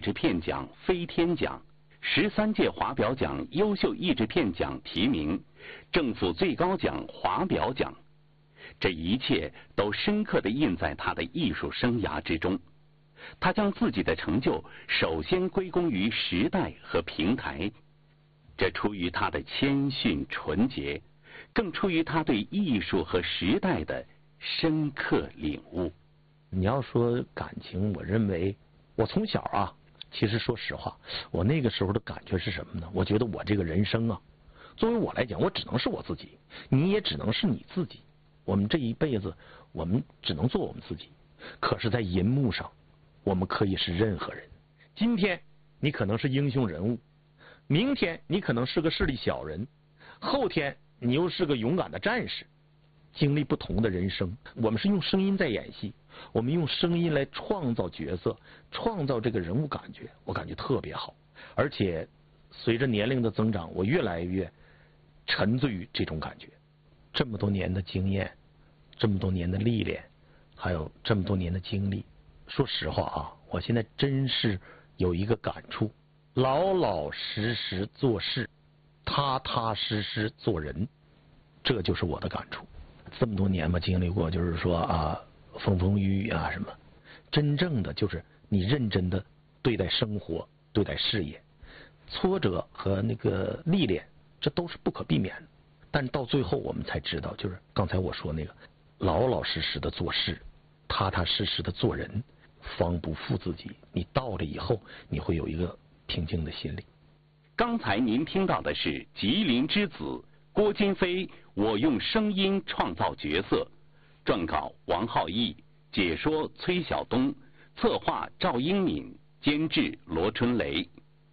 制片奖飞天奖、13届华表奖优秀译制片奖提名、政府最高奖华表奖。这一切都深刻地印在他的艺术生涯之中。他将自己的成就首先归功于时代和平台，这出于他的谦逊纯洁，更出于他对艺术和时代的深刻领悟。 你要说感情，我认为我从小啊，其实说实话，我那个时候的感觉是什么呢？我觉得我这个人生啊，作为我来讲，我只能是我自己，你也只能是你自己。我们这一辈子，我们只能做我们自己。可是，在银幕上，我们可以是任何人。今天你可能是英雄人物，明天你可能是个势利小人，后天你又是个勇敢的战士。经历不同的人生，我们是用声音在演戏，我们用声音来创造角色，创造这个人物感觉，我感觉特别好。而且随着年龄的增长，我越来越沉醉于这种感觉。这么多年的经验，这么多年的历练，还有这么多年的经历，说实话啊，我现在真是有一个感触：老老实实做事，踏踏实实做人，这就是我的感触。这么多年嘛，经历过就是说啊，风风雨雨啊什么，真正的就是你认真的对待生活，对待事业，挫折和那个历练，这都是不可避免的。但到最后我们才知道，就是刚才我说那个老老实实的做事，踏踏实实的做人，方不负自己。你到了以后，你会有一个平静的心理。 刚才您听到的是吉林之子郭京飞，我用声音创造角色，撰稿王浩义，解说崔晓东，策划赵英敏，监制罗春雷。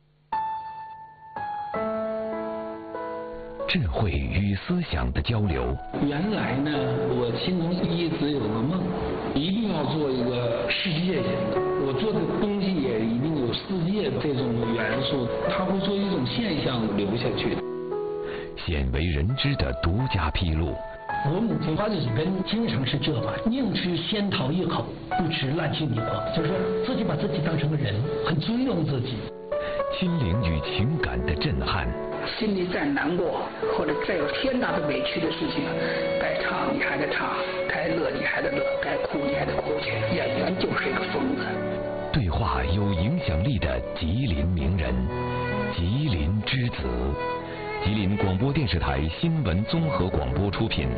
智慧与思想的交流。 原来呢，我心中一直有个梦，一定要做一个世界性的，我做的东西也一定有世界这种元素，它会做一种现象留下去。 鲜为人知的独家披露。 我母亲花子根经常是这话：宁吃仙桃一口，不吃烂杏一筐。就是说自己把自己当成个人，很尊重自己。 心灵与情感的震撼。 心里再难过，或者再有天大的委屈的事情，该唱你还得唱，该乐你还得乐，该哭你还得哭去。演员就是一个疯子。 对话有影响力的吉林名人，吉林之子，吉林广播电视台新闻综合广播出品。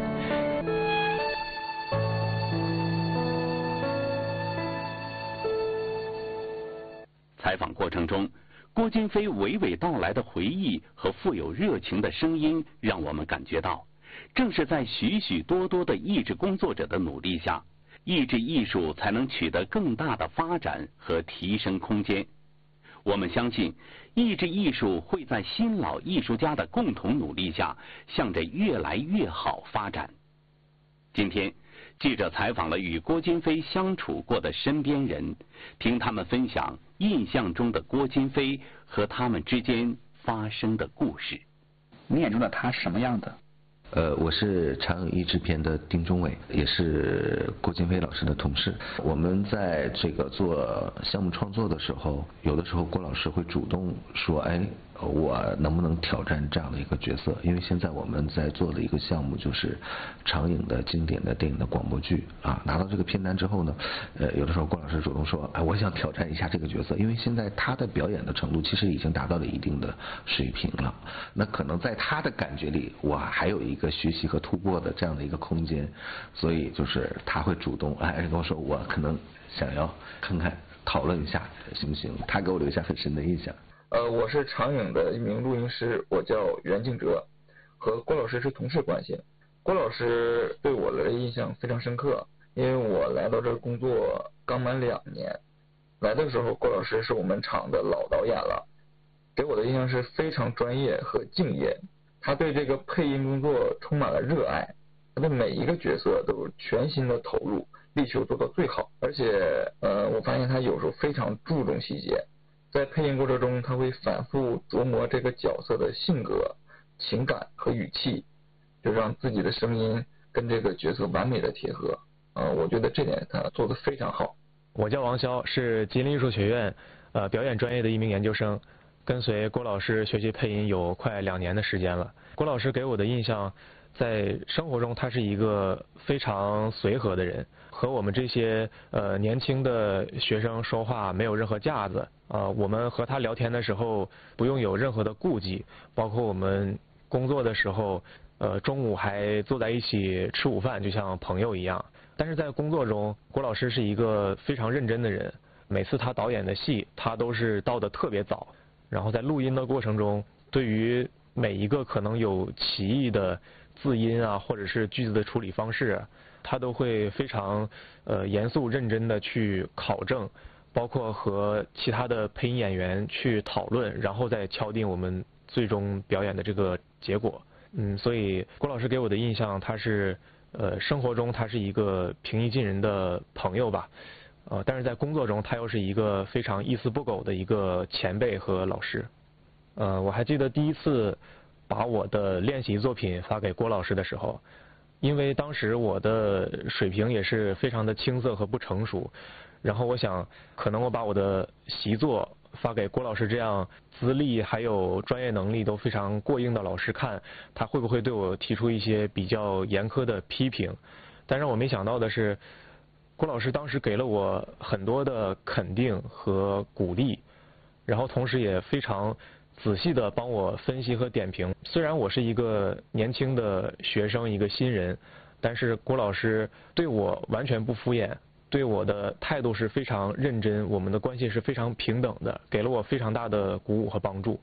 采访过程中，郭京飞娓娓道来的回忆和富有热情的声音，让我们感觉到，正是在许许多多的译制工作者的努力下，译制艺术才能取得更大的发展和提升空间。我们相信，译制艺术会在新老艺术家的共同努力下，向着越来越好发展。今天，记者采访了与郭京飞相处过的身边人，听他们分享印象中的郭京飞和他们之间发生的故事。 你眼中的他是什么样的？ 我是长影译制片的丁中伟，也是郭京飞老师的同事。我们在这个做项目创作的时候，有的时候郭老师会主动说：“哎，我能不能挑战这样的一个角色？”因为现在我们在做的一个项目就是长影的经典的电影的广播剧啊。拿到这个片单之后呢，有的时候郭老师主动说：“哎，我想挑战一下这个角色，因为现在他的表演的程度其实已经达到了一定的水平了。那可能在他的感觉里，我还有一个学习和突破的这样的一个空间，所以就是他会主动跟我说，我可能想要看看讨论一下行不行？他给我留下很深的印象。 我是长影的一名录音师，我叫袁敬哲，和郭老师是同事关系。郭老师对我的印象非常深刻，因为我来到这工作刚满2年，来的时候郭老师是我们厂的老导演了，给我的印象是非常专业和敬业。他对这个配音工作充满了热爱，他的每一个角色都是全心的投入，力求做到最好。而且我发现他有时候非常注重细节，在配音过程中他会反复琢磨这个角色的性格、情感和语气，就让自己的声音跟这个角色完美的贴合。我觉得这点他做得非常好。 我叫王潇，是吉林艺术学院表演专业的一名研究生，跟随郭老师学习配音有快2年的时间了。郭老师给我的印象，在生活中他是一个非常随和的人，和我们这些年轻的学生说话没有任何架子。我们和他聊天的时候不用有任何的顾忌，包括我们工作的时候，中午还坐在一起吃午饭，就像朋友一样。但是在工作中，郭老师是一个非常认真的人，每次他导演的戏，他都是到得特别早，然后在录音的过程中，对于每一个可能有歧义的字音啊，或者是句子的处理方式，他都会非常严肃认真的去考证，包括和其他的配音演员去讨论，然后再敲定我们最终表演的这个结果。所以郭老师给我的印象，他是生活中他是一个平易近人的朋友吧，但是在工作中他又是一个非常一丝不苟的一个前辈和老师。我还记得第一次把我的练习作品发给郭老师的时候，因为当时我的水平也是非常的青涩和不成熟，然后我想可能我把我的习作发给郭老师这样资历还有专业能力都非常过硬的老师看，他会不会对我提出一些比较严苛的批评。但让我没想到的是，郭老师当时给了我很多的肯定和鼓励，然后同时也非常仔细的帮我分析和点评。虽然我是一个年轻的学生，一个新人，但是郭老师对我完全不敷衍，对我的态度是非常认真，我们的关系是非常平等的，给了我非常大的鼓舞和帮助。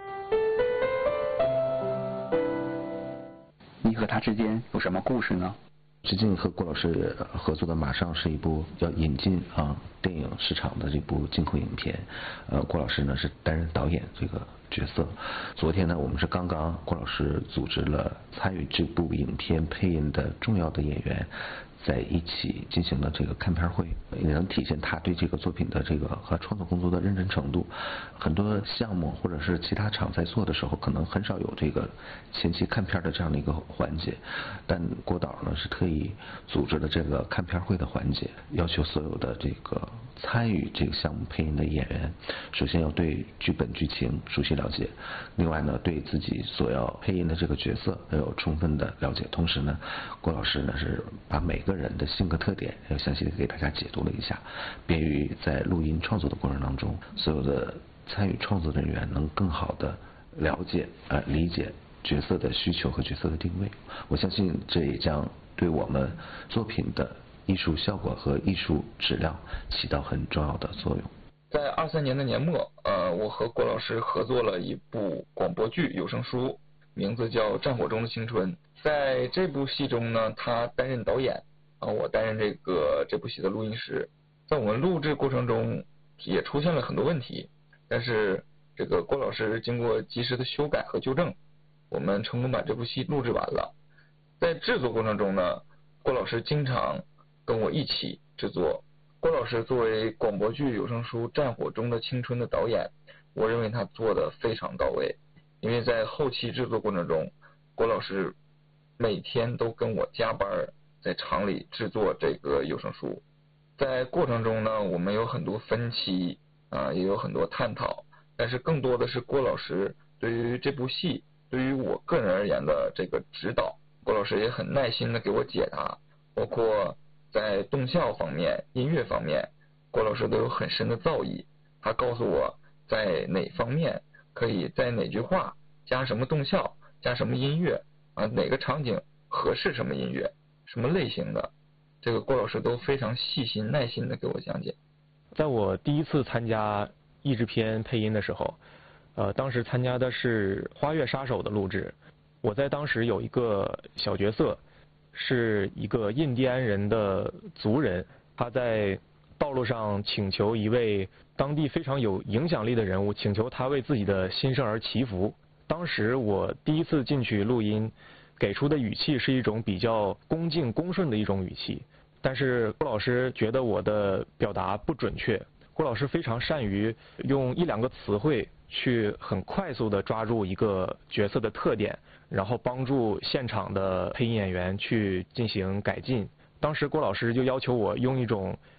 你和他之间有什么故事呢？ 最近和郭老师合作的马上是一部要引进电影市场的这部进口影片，郭老师呢是担任导演这个角色。昨天呢，我们是刚刚郭老师组织了参与这部影片配音的重要的演员在一起进行了这个看片会，也能体现他对这个作品的这个和创作工作的认真程度。很多项目或者是其他厂在做的时候，可能很少有这个前期看片的这样的一个环节，但郭导呢是特意组织了这个看片会的环节，要求所有的这个参与这个项目配音的演员，首先要对剧本剧情熟悉了解，另外呢对自己所要配音的这个角色要有充分的了解。同时呢，郭老师呢是把每个人的性格特点要详细的给大家解读了一下，便于在录音创作的过程当中，所有的参与创作人员能更好的了解理解角色的需求和角色的定位。我相信这也将对我们作品的艺术效果和艺术质量起到很重要的作用。 在23年的年末，我和郭老师合作了一部广播剧有声书，名字叫《战火中的青春》。在这部戏中呢，他担任导演，我担任这部戏的录音师。在我们录制过程中也出现了很多问题，但是这个郭老师经过及时的修改和纠正，我们成功把这部戏录制完了。在制作过程中呢，郭老师经常跟我一起制作。郭老师作为广播剧有声书《战火中的青春》的导演，我认为他做得非常到位。因为在后期制作过程中，郭老师每天都跟我加班在厂里制作这个有声书。在过程中呢，我们有很多分歧也有很多探讨，但是更多的是郭老师对于这部戏对于我个人而言的这个指导。郭老师也很耐心的给我解答，包括在动效方面、音乐方面，郭老师都有很深的造诣。他告诉我在哪方面可以在哪句话加什么动效，加什么音乐哪个场景合适什么音乐，什么类型的，这个郭老师都非常细心耐心的给我讲解。 在我第一次参加译制片配音的时候，当时参加的是《花月杀手》的录制。我在当时有一个小角色，是一个印第安人的族人，他在道路上请求一位当地非常有影响力的人物，请求他为自己的新生儿祈福。当时我第一次进去录音，给出的语气是一种比较恭敬恭顺的一种语气，但是郭老师觉得我的表达不准确。郭老师非常善于用1-2个词汇去很快速的抓住一个角色的特点，然后帮助现场的配音演员去进行改进。当时郭老师就要求我用一种